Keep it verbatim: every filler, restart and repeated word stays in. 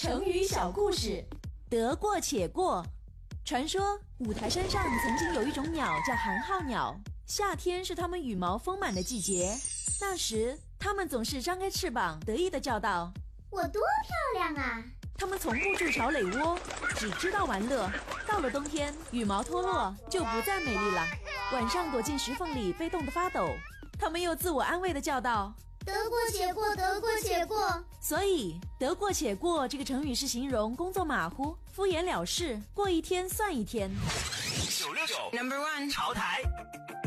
成语小故事，得过且过。传说五台山上曾经有一种鸟叫寒号鸟，夏天是它们羽毛丰满的季节。那时它们总是张开翅膀得意地叫道： 我多漂亮啊！ 它们从不筑巢垒窝，只知道玩乐。到了冬天，羽毛脱落就不再美丽了，晚上躲进石缝里被冻得发抖。它们又自我安慰地叫道： 得过且过，得过且过。 所以得过且过这个成语是形容工作马虎、敷衍了事，过一天算一天。 九六九 Number One 潮台。